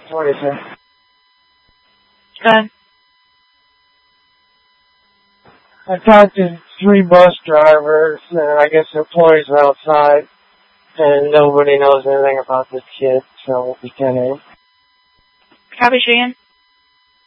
What do you say? Good. I talked to 3 bus drivers, and I guess employees outside, and nobody knows anything about this kid, so we can't. Copy, Shane.